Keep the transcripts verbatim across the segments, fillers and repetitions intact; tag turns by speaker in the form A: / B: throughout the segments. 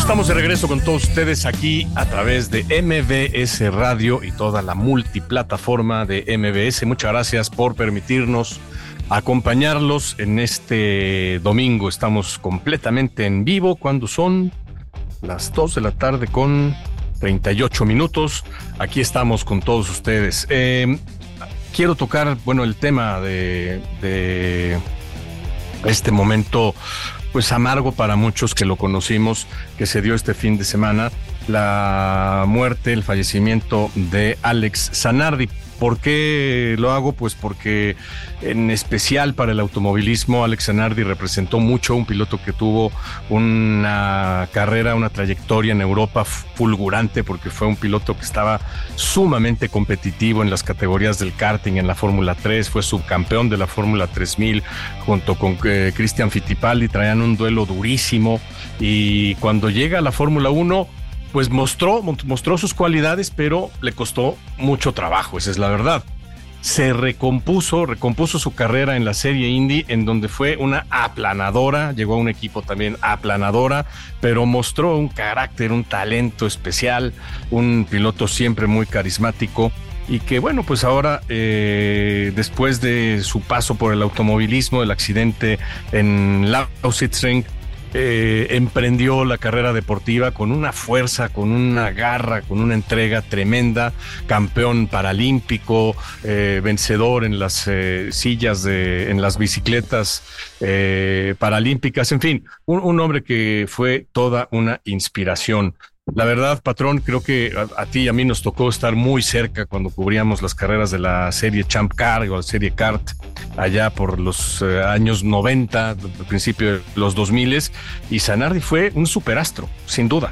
A: Estamos de regreso con todos ustedes aquí a través de M B S Radio y toda la multiplataforma de M B S. Muchas gracias por permitirnos acompañarlos en este domingo. Estamos completamente en vivo cuando son las dos de la tarde con treinta y ocho minutos. Aquí estamos con todos ustedes. Eh, quiero tocar, bueno, el tema de, de este momento pues amargo para muchos que lo conocimos, que se dio este fin de semana, la muerte, el fallecimiento de Alex Zanardi. ¿Por qué lo hago? Pues porque en especial para el automovilismo, Alex Zanardi representó mucho, un piloto que tuvo una carrera, una trayectoria en Europa fulgurante, porque fue un piloto que estaba sumamente competitivo en las categorías del karting, en la Fórmula tres, fue subcampeón de la Fórmula tres mil junto con eh, Christian Fittipaldi, traían un duelo durísimo, y cuando llega a la Fórmula uno, pues mostró, mostró sus cualidades, pero le costó mucho trabajo, esa es la verdad. Se recompuso, recompuso su carrera en la serie Indy, en donde fue una aplanadora, llegó a un equipo también aplanadora, pero mostró un carácter, un talento especial, un piloto siempre muy carismático, y que bueno, pues ahora, eh, después de su paso por el automovilismo, el accidente en Lausitzring, Eh, emprendió la carrera deportiva con una fuerza, con una garra, con una entrega tremenda, campeón paralímpico, eh, vencedor en las eh, sillas de, en las bicicletas eh, paralímpicas, en fin, un, un hombre que fue toda una inspiración. La verdad, patrón, creo que a, a ti y a mí nos tocó estar muy cerca cuando cubríamos las carreras de la serie Champ Car o la serie Kart, allá por los eh, años noventa, al principio de los dos mil, y Zanardi fue un superastro, sin duda.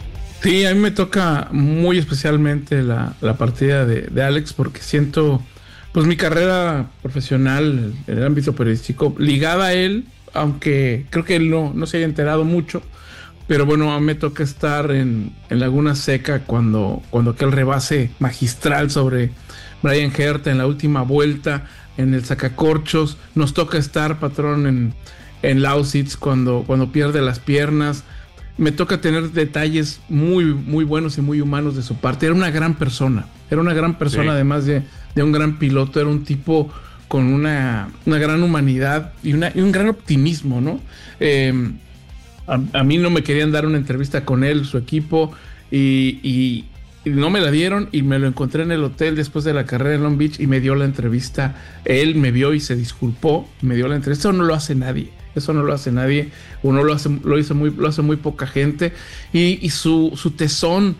B: Sí, a mí me toca muy especialmente la, la partida de, de Alex, porque siento pues mi carrera profesional en el ámbito periodístico ligada a él, aunque creo que él no, no se haya enterado mucho. Pero bueno, a mí me toca estar en, en Laguna Seca cuando, cuando aquel rebase magistral sobre Brian Herta en la última vuelta, en el sacacorchos. Nos toca estar, patrón, en, en Lausitz cuando, cuando pierde las piernas. Me toca tener detalles muy, muy buenos y muy humanos de su parte. Era una gran persona, era una gran persona, sí. Además de, de un gran piloto, era un tipo con una, una gran humanidad y, una, y un gran optimismo, ¿no? Eh, A, a mí no me querían dar una entrevista con él, su equipo, y, y, y no me la dieron, y me lo encontré en el hotel después de la carrera en Long Beach y me dio la entrevista. Él me vio y se disculpó, me dio la entrevista. Eso no lo hace nadie, eso no lo hace nadie, uno lo hace, lo hizo muy, lo hace muy poca gente, y, y su, su tesón,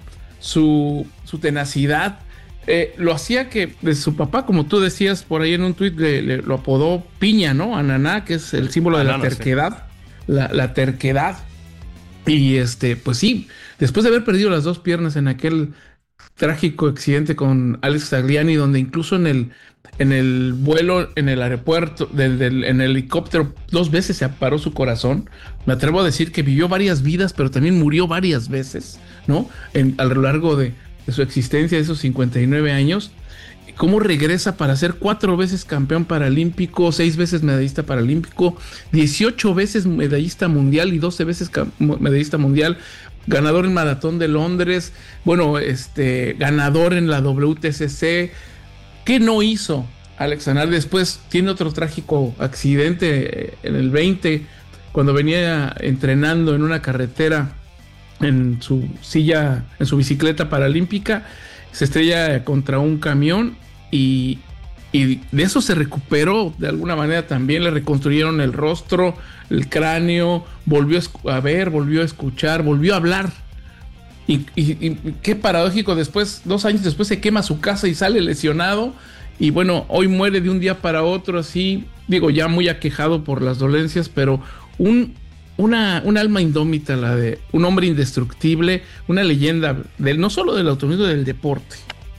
B: su, su tenacidad, eh, lo hacía que de su papá, como tú decías por ahí en un tuit, le, le, lo apodó Piña, ¿no? Ananá, que es el símbolo Ananá, de la terquedad. Sí. La, la terquedad. Y este, pues sí, después de haber perdido las dos piernas en aquel trágico accidente con Alex Tagliani, donde incluso en el, en el vuelo, en el aeropuerto, del, del, en el helicóptero, dos veces se paró su corazón. Me atrevo a decir que vivió varias vidas, pero también murió varias veces, ¿no? En, a lo largo de, de su existencia, de esos cincuenta y nueve años. Cómo regresa para ser cuatro veces campeón paralímpico, seis veces medallista paralímpico, dieciocho veces medallista mundial y doce veces medallista mundial, ganador en Maratón de Londres, bueno, este, ganador en la W T C C. ¿Qué no hizo Alex Zanardi? Después tiene otro trágico accidente en el veinte, cuando venía entrenando en una carretera en su silla, en su bicicleta paralímpica, se estrella contra un camión y, y de eso se recuperó de alguna manera. También le reconstruyeron el rostro, el cráneo, volvió a ver, volvió a escuchar, volvió a hablar. Y, y, y qué paradójico, después, dos años después se quema su casa y sale lesionado. Y bueno, hoy muere de un día para otro, así, digo, ya muy aquejado por las dolencias, pero un... Una, un alma indómita, la de un hombre indestructible, una leyenda del, no solo del automovilismo, del deporte.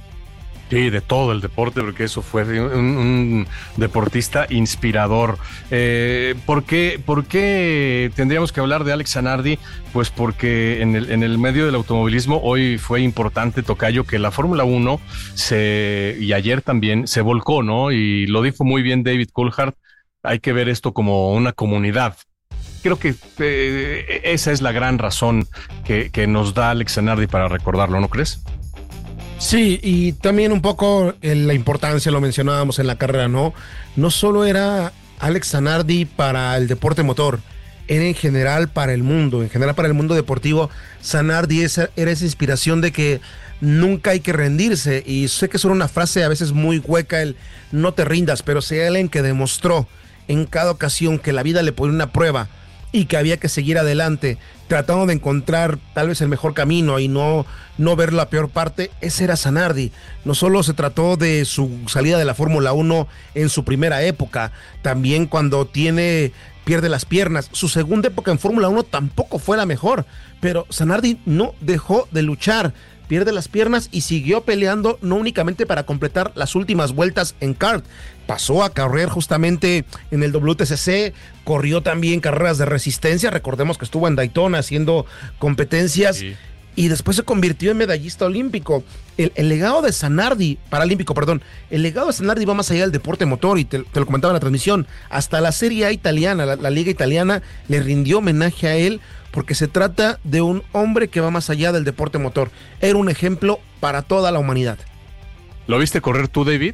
A: Sí, de todo el deporte, porque eso fue un, un deportista inspirador. Eh, ¿por qué, ¿Por qué tendríamos que hablar de Alex Zanardi? Pues porque en el, en el medio del automovilismo hoy fue importante, tocayo, que la Fórmula uno se, y ayer también se volcó, ¿no? Y lo dijo muy bien David Coulthard, hay que ver esto como una comunidad. creo que eh, esa es la gran razón que, que nos da Alex Zanardi para recordarlo, ¿no crees?
C: Sí, y también un poco en la importancia, lo mencionábamos en la carrera, ¿no? No solo era Alex Zanardi para el deporte motor, era en general para el mundo, en general para el mundo deportivo. Zanardi esa, era esa inspiración de que nunca hay que rendirse, y sé que es una frase a veces muy hueca, el no te rindas, pero si hay alguien que demostró en cada ocasión que la vida le ponía una prueba y que había que seguir adelante, tratando de encontrar tal vez el mejor camino y no, no ver la peor parte, ese era Zanardi. No solo se trató de su salida de la Fórmula uno en su primera época, también cuando tiene, pierde las piernas. Su segunda época en Fórmula uno tampoco fue la mejor, pero Zanardi no dejó de luchar, pierde las piernas y siguió peleando, no únicamente para completar las últimas vueltas en kart, pasó a correr justamente en el W T C C, corrió también carreras de resistencia, recordemos que estuvo en Daytona haciendo competencias, sí, y después se convirtió en medallista olímpico. El, el legado de Zanardi, paralímpico, perdón, el legado de Zanardi va más allá del deporte motor, y te, te lo comentaba en la transmisión, hasta la Serie A italiana, la, la liga italiana, le rindió homenaje a él, porque se trata de un hombre que va más allá del deporte motor. Era un ejemplo para toda la humanidad.
A: ¿Lo viste correr tú, David?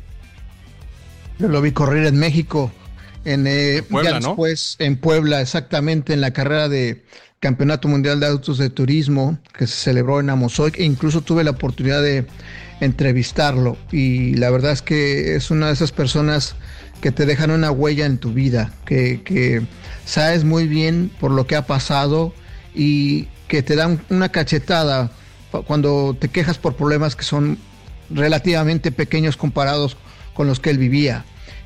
D: Yo lo vi correr en México, en eh,
A: Puebla,
D: ya
A: ¿no?
D: después en Puebla, exactamente, en la carrera de Campeonato Mundial de Autos de Turismo que se celebró en Amozoc, e incluso tuve la oportunidad de entrevistarlo, y la verdad es que es una de esas personas que te dejan una huella en tu vida, que, que sabes muy bien por lo que ha pasado y que te dan una cachetada cuando te quejas por problemas que son relativamente pequeños comparados con los que él vivía,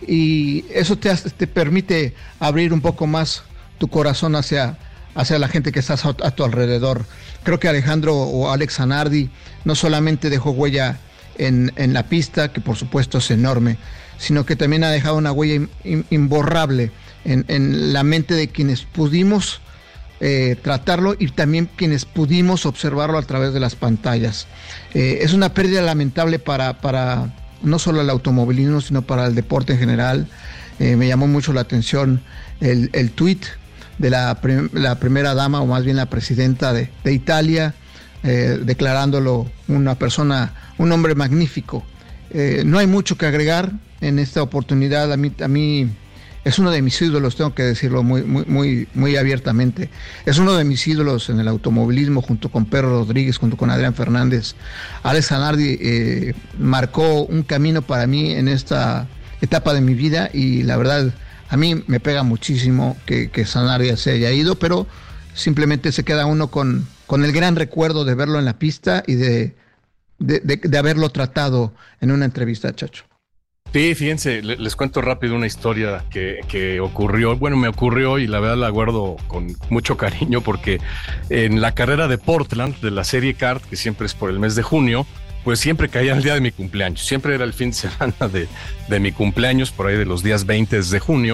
D: y eso te, hace, te permite abrir un poco más tu corazón hacia, hacia la gente que estás a, a tu alrededor. Creo que Alejandro o Alex Zanardi no solamente dejó huella en, en la pista, que por supuesto es enorme, sino que también ha dejado una huella imborrable en, en la mente de quienes pudimos eh, tratarlo, y también quienes pudimos observarlo a través de las pantallas. Eh, es una pérdida lamentable para, para no solo el automovilismo, sino para el deporte en general. Eh, me llamó mucho la atención el, el tuit de la, prim- la primera dama, o más bien la presidenta de, de Italia, eh, declarándolo una persona, un hombre magnífico. Eh, no hay mucho que agregar en esta oportunidad. A mí, a mí es uno de mis ídolos, tengo que decirlo muy, muy, muy, muy abiertamente. Es uno de mis ídolos en el automovilismo, junto con Pedro Rodríguez, junto con Adrián Fernández. Alex Zanardi eh, marcó un camino para mí en esta etapa de mi vida, y la verdad, a mí me pega muchísimo que, que Zanardi se haya ido, pero simplemente se queda uno con, con el gran recuerdo de verlo en la pista y de, de, de, de haberlo tratado en una entrevista, Chacho.
A: Sí, fíjense, les cuento rápido una historia que, que ocurrió, bueno, me ocurrió, y la verdad la guardo con mucho cariño, porque en la carrera de Portland, de la serie kart, que siempre es por el mes de junio, pues siempre caía el día de mi cumpleaños, siempre era el fin de semana de, de mi cumpleaños, por ahí de los días veinte de junio,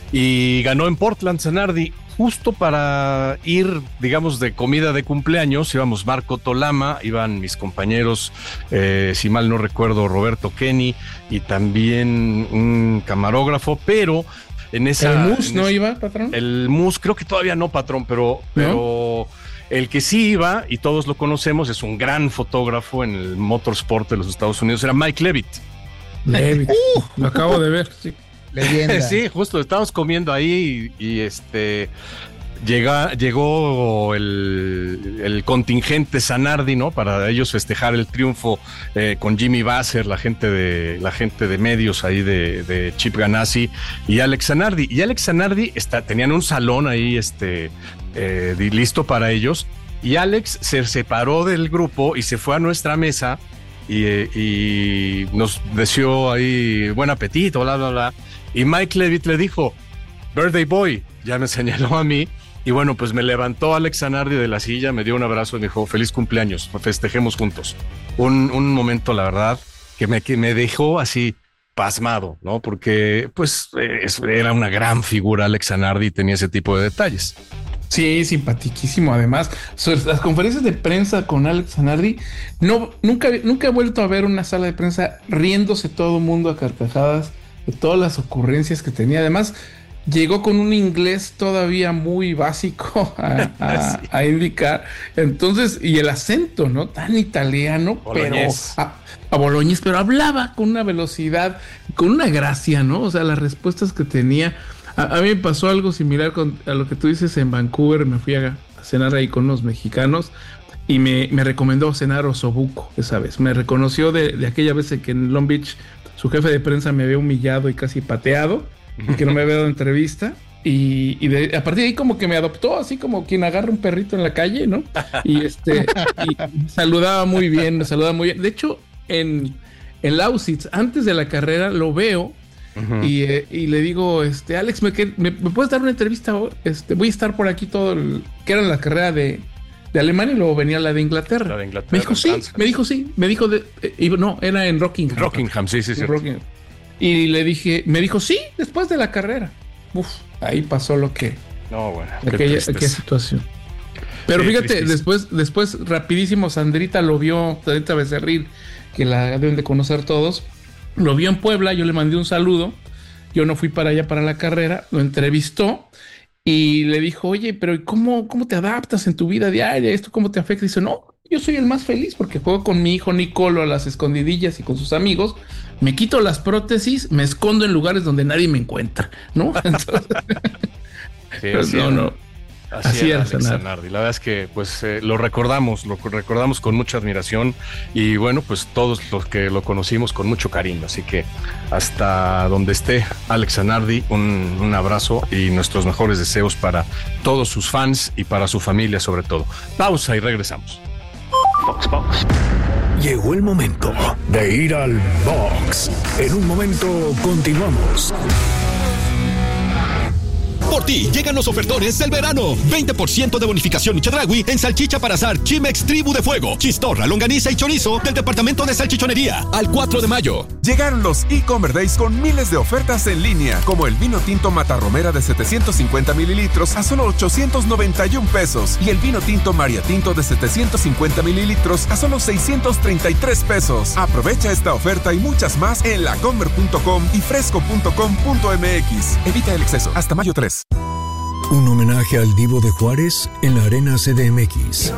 A: y ganó en Portland Zanardi. Justo para ir, digamos, de comida de cumpleaños, íbamos Marco Tolama, iban mis compañeros, eh, si mal no recuerdo, Roberto Kenny, y también un camarógrafo, pero en esa...
B: ¿El Mus
A: en
B: no
A: ese,
B: iba, patrón?
A: El Mus, creo que todavía no, patrón, pero... pero ¿no? El que sí iba, y todos lo conocemos, es un gran fotógrafo en el motorsport de los Estados Unidos, era Mike Levitt.
B: Levitt, uh, lo acabo de ver, sí.
D: Leyenda.
A: Sí, justo, estábamos comiendo ahí y, y este llega, llegó el, el contingente Zanardi, ¿no? Para ellos festejar el triunfo eh, con Jimmy Vasser, la gente de la gente de medios ahí de, de Chip Ganassi y Alex Zanardi. Y Alex Zanardi está, tenían un salón ahí este, eh, listo para ellos, y Alex se separó del grupo y se fue a nuestra mesa y, y nos deseó ahí buen apetito, bla, bla, bla. Y Mike Levitt le dijo, birthday boy, ya me señaló a mí. Y bueno, pues me levantó Alex Zanardi de la silla, me dio un abrazo y me dijo, feliz cumpleaños, festejemos juntos. Un, un momento, la verdad, que me, que me dejó así pasmado, ¿no? Porque pues es, era una gran figura Alex Zanardi y tenía ese tipo de detalles.
B: Sí, simpaticísimo. Además, las conferencias de prensa con Alex Zanardi, no, nunca, nunca he vuelto a ver una sala de prensa riéndose todo el mundo a carcajadas de todas las ocurrencias que tenía. Además, llegó con un inglés todavía muy básico a, a, sí. a indicar. Entonces, y el acento, ¿no? Tan italiano, Boloñés. pero a, a Boloñés, pero hablaba con una velocidad, con una gracia, ¿no? O sea, las respuestas que tenía. A, a mí me pasó algo similar con, a lo que tú dices en Vancouver. Me fui a, a cenar ahí con unos mexicanos y me, me recomendó cenar osobuco esa vez. Me reconoció de, de aquella vez que en Long Beach su jefe de prensa me había humillado y casi pateado. Y que no me había dado entrevista. Y, y de, a partir de ahí como que me adoptó, así como quien agarra un perrito en la calle, ¿no? Y este y me saludaba muy bien, me saludaba muy bien. De hecho, en, en Lausitz, antes de la carrera, lo veo uh-huh. y, eh, y le digo, este, Alex, ¿me, me, ¿me puedes dar una entrevista? Este, voy a estar por aquí todo el... que era la carrera de, de Alemania y luego venía la de Inglaterra. La de Inglaterra. Me dijo sí, Francia. me dijo sí, me dijo de... Eh, no, era en Rockingham.
A: Rockingham, sí, sí, sí.
B: Y le dije, me dijo, sí, después de la carrera. Uf, ahí pasó lo que...
A: No, bueno.
B: Aquella, aquella situación. Pero sí, fíjate, tristísimo. después, después, rapidísimo, Sandrita lo vio, Sandrita Becerril, que la deben de conocer todos, lo vio en Puebla, yo le mandé un saludo, yo no fui para allá para la carrera, lo entrevistó y le dijo, oye, pero ¿cómo, cómo te adaptas en tu vida diaria? ¿Esto cómo te afecta? Y dice, no, yo soy el más feliz porque juego con mi hijo Nicolo a las escondidillas y con sus amigos. Me quito las prótesis, me escondo en lugares donde nadie me encuentra, ¿no? Entonces,
A: sí, así no, no. Así, así era Alex Zanardi. La verdad es que pues eh, lo recordamos, lo recordamos con mucha admiración y bueno, pues todos los que lo conocimos con mucho cariño. Así que hasta donde esté Alex Zanardi, un, un abrazo y nuestros mejores deseos para todos sus fans y para su familia sobre todo. Pausa y regresamos.
E: Box, box. Llegó el momento de ir al box. En un momento continuamos.
F: Por ti llegan los ofertones del verano. veinte por ciento de bonificación y Chedraui en salchicha para asar Chimex Tribu de Fuego, chistorra, longaniza y chorizo del departamento de salchichonería al cuatro de mayo.
G: Llegaron los e-commerce days con miles de ofertas en línea, como el vino tinto Matarromera de setecientos cincuenta mililitros a solo ochocientos noventa y un pesos y el vino tinto María Tinto de setecientos cincuenta mililitros a solo seiscientos treinta y tres pesos. Aprovecha esta oferta y muchas más en lacomer punto com y fresco punto com punto m x. Evita el exceso. Hasta mayo tres.
E: Un homenaje al Divo de Juárez en la Arena C D M X.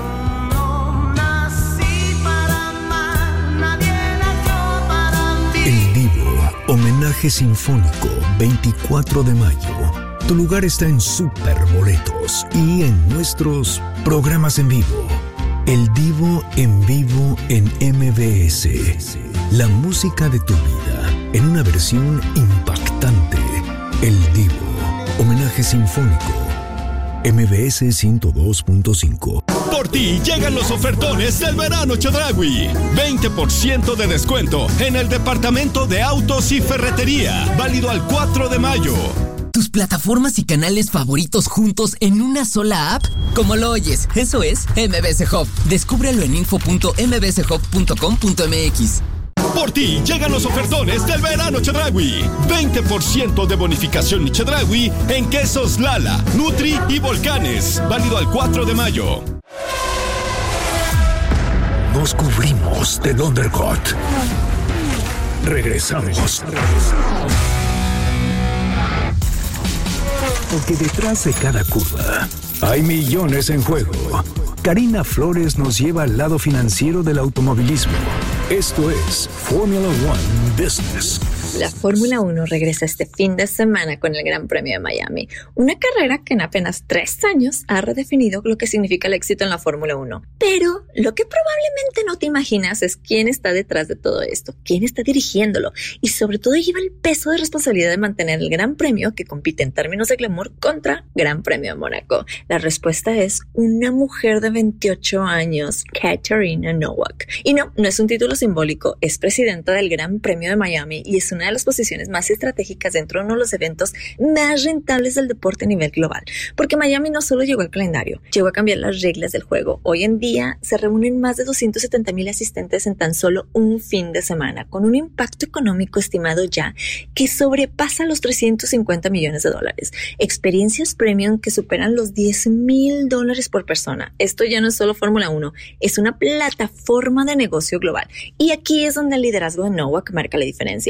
E: El Divo, homenaje sinfónico, veinticuatro de mayo. Tu lugar está en Super Boletos y en nuestros programas en vivo. El Divo en vivo en M V S. La música de tu vida en una versión impactante. El Divo, homenaje sinfónico. M V S ciento dos punto cinco.
F: Por ti llegan los ofertones del verano Chedraui. veinte por ciento de descuento en el departamento de autos y ferretería. Válido al cuatro de mayo.
H: Tus plataformas y canales favoritos juntos en una sola app. Como lo oyes, eso es M V S Hub. Descúbrelo en info punto m v s hub punto com punto m x.
F: Por ti llegan los ofertones del verano Chedraui. veinte por ciento de bonificación y Chedraui en quesos Lala, Nutri y Volcanes. Válido al cuatro de mayo.
E: Nos cubrimos del undercut. Regresamos. Porque detrás de cada curva hay millones en juego. Karina Flores nos lleva al lado financiero del automovilismo. Esto es Fórmula One Business.
I: La Fórmula uno regresa este fin de semana con el Gran Premio de Miami, una carrera que en apenas tres años ha redefinido lo que significa el éxito en la Fórmula uno. Pero lo que probablemente no te imaginas es quién está detrás de todo esto, quién está dirigiéndolo y sobre todo lleva el peso de responsabilidad de mantener el Gran Premio que compite en términos de glamour contra Gran Premio de Mónaco. La respuesta es una mujer de veintiocho años, Katarina Nowak. Y no, no es un título simbólico, es presidenta del Gran Premio de Miami y es una de las posiciones más estratégicas dentro de uno de los eventos más rentables del deporte a nivel global, porque Miami no solo llegó al calendario, llegó a cambiar las reglas del juego. Hoy en día se reúnen más de doscientos setenta mil asistentes en tan solo un fin de semana, con un impacto económico estimado ya que sobrepasa los trescientos cincuenta millones de dólares. Experiencias premium que superan los diez mil dólares por persona. Esto ya no es solo Fórmula uno, es una plataforma de negocio global. Y aquí es donde el liderazgo de Nowak marca la diferencia. Mientras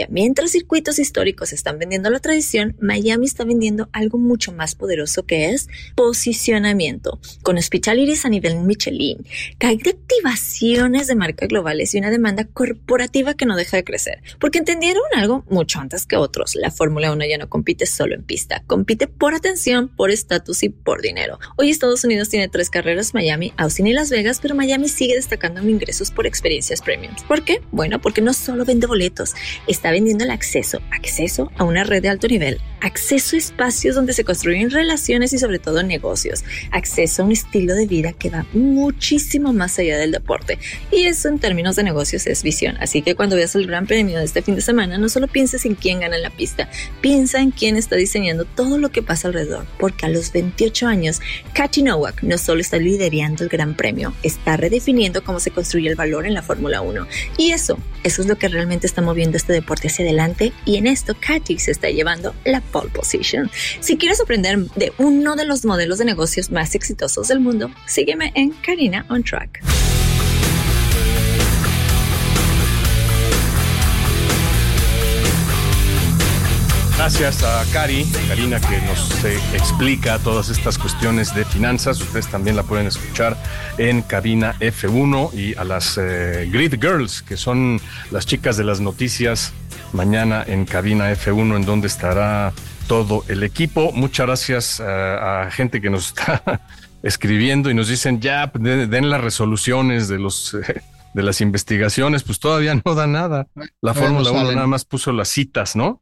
I: Mientras circuitos históricos están vendiendo la tradición, Miami está vendiendo algo mucho más poderoso, que es posicionamiento. Con hospitalities a nivel Michelin, hay activaciones de marca globales y una demanda corporativa que no deja de crecer. Porque entendieron algo mucho antes que otros. La Fórmula uno ya no compite solo en pista, compite por atención, por estatus y por dinero. Hoy Estados Unidos tiene tres carreras: Miami, Austin y Las Vegas, pero Miami sigue destacando en ingresos por experiencias premium. ¿Por qué? Bueno, porque no solo vende boletos, está vendiendo el acceso, acceso a una red de alto nivel, acceso a espacios donde se construyen relaciones y sobre todo negocios, acceso a un estilo de vida que va muchísimo más allá del deporte. Y eso en términos de negocios es visión. Así que cuando veas el Gran Premio de este fin de semana, no solo pienses en quién gana en la pista, piensa en quién está diseñando todo lo que pasa alrededor, porque a los veintiocho años, Katy Nowak no solo está liderando el Gran Premio, está redefiniendo cómo se construye el valor en la Fórmula uno. Y eso, eso es lo que realmente está moviendo este deporte hacia adelante, y en esto Katy se está llevando la pole position. Si quieres aprender de uno de los modelos de negocios más exitosos del mundo, sígueme en Karina on Track.
A: Gracias a Cari, Karina, que nos eh, explica todas estas cuestiones de finanzas. Ustedes también la pueden escuchar en Cabina F uno, y a las eh, Grid Girls, que son las chicas de las noticias, mañana en Cabina F uno, en donde estará todo el equipo. Muchas gracias uh, a gente que nos está escribiendo y nos dicen ya den, den las resoluciones de los eh, de las investigaciones. Pues todavía no da nada. La Fórmula uno nada más puso las citas, ¿no?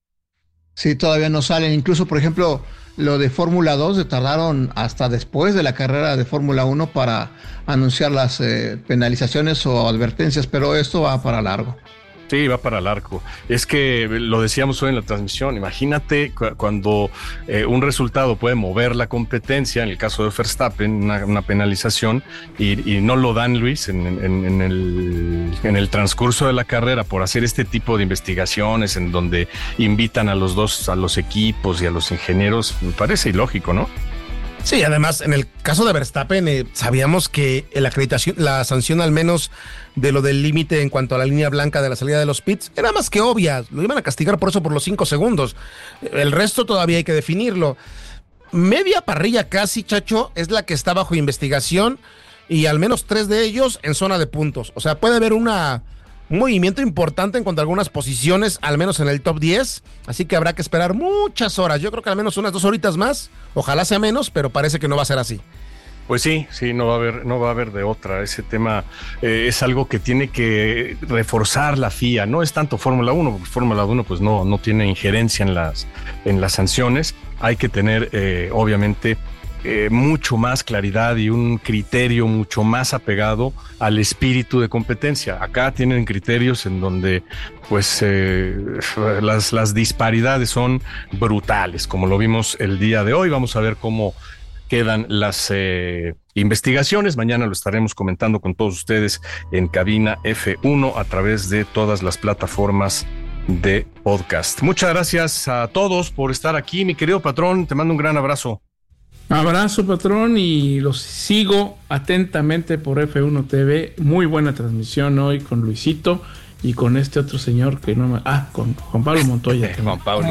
D: Sí, todavía no salen. Incluso, por ejemplo, lo de Fórmula dos se tardaron hasta después de la carrera de Fórmula uno para anunciar las eh, penalizaciones o advertencias, pero esto va para largo.
A: Sí, va para largo. Es que lo decíamos hoy en la transmisión. Imagínate cu- cuando eh, un resultado puede mover la competencia, en el caso de Verstappen, una, una penalización, y, y no lo dan, Luis, en, en, en, el, en el transcurso de la carrera, por hacer este tipo de investigaciones en donde invitan a los dos, a los equipos y a los ingenieros. Me parece ilógico, ¿no?
C: Sí, además, en el caso de Verstappen, eh, sabíamos que la acreditación, la sanción al menos de lo del límite en cuanto a la línea blanca de la salida de los pits, era más que obvia. Lo iban a castigar por eso por los cinco segundos. El resto todavía hay que definirlo. Media parrilla casi, Chacho, es la que está bajo investigación, y al menos tres de ellos en zona de puntos. O sea, puede haber una... un movimiento importante en cuanto a algunas posiciones, al menos en el top diez, así que habrá que esperar muchas horas. Yo creo que al menos unas dos horitas más, ojalá sea menos, pero parece que no va a ser así.
A: Pues sí, sí, no va a haber, no va a haber de otra. Ese tema eh, es algo que tiene que reforzar la F I A. No es tanto Fórmula uno, porque Fórmula uno pues no, no tiene injerencia en las, en las sanciones. Hay que tener, eh, obviamente, Eh, mucho más claridad y un criterio mucho más apegado al espíritu de competencia. Acá tienen criterios en donde pues eh, las, las disparidades son brutales, como lo vimos el día de hoy. Vamos a ver cómo quedan las eh, investigaciones. Mañana lo estaremos comentando con todos ustedes en Cabina F uno a través de todas las plataformas de podcast. Muchas gracias a todos por estar aquí. Mi querido patrón, te mando un gran abrazo.
B: Abrazo, patrón, y los sigo atentamente por F uno T V. Muy buena transmisión hoy con Luisito y con este otro señor que no me... Ah, con Juan Pablo Montoya.
A: Juan Pablo.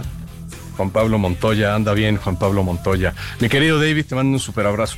A: Juan Pablo Montoya, anda bien, Juan Pablo Montoya. Mi querido David, te mando un super abrazo.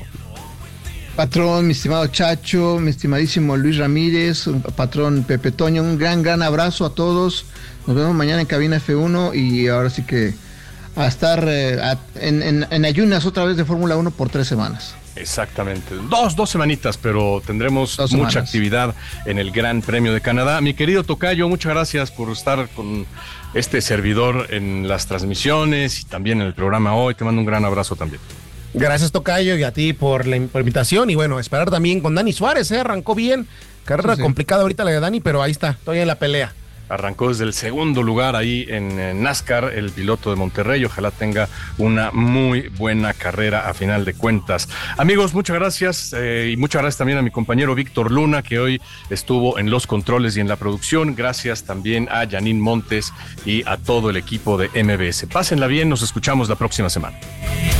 D: Patrón, mi estimado Chacho, mi estimadísimo Luis Ramírez, patrón Pepe Toño, un gran, gran abrazo a todos. Nos vemos mañana en Cabina F uno, y ahora sí que a estar eh, a, en, en, en ayunas otra vez de Fórmula uno por tres semanas.
A: Exactamente, dos, dos semanitas, pero tendremos
D: dos
A: mucha
D: semanas.
A: actividad en el Gran Premio de Canadá. Mi querido Tocayo, muchas gracias por estar con este servidor en las transmisiones y también en el programa hoy. Te mando un gran abrazo también.
C: Gracias, Tocayo, y a ti por la por invitación. Y bueno, esperar también con Dani Suárez, ¿eh? Arrancó bien. Carrera sí, sí. complicada ahorita la de Dani, pero ahí está, todavía en la pelea.
A: Arrancó desde el segundo lugar ahí en, en NASCAR, el piloto de Monterrey. Ojalá tenga una muy buena carrera a final de cuentas. Amigos, muchas gracias eh, y muchas gracias también a mi compañero Víctor Luna, que hoy estuvo en los controles y en la producción. Gracias también a Janine Montes y a todo el equipo de M B S. Pásenla bien, nos escuchamos la próxima semana.